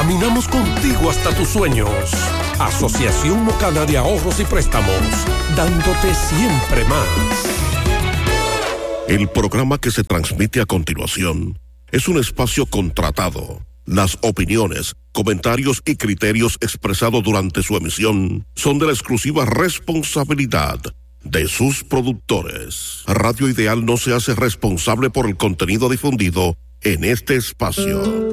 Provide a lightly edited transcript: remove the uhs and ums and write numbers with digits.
Caminamos contigo hasta tus sueños. Asociación Mocana de Ahorros y Préstamos, dándote siempre más. El programa que se transmite a continuación es un espacio contratado. Las opiniones, comentarios y criterios expresados durante su emisión son de la exclusiva responsabilidad de sus productores. Radio Ideal no se hace responsable por el contenido difundido en este espacio.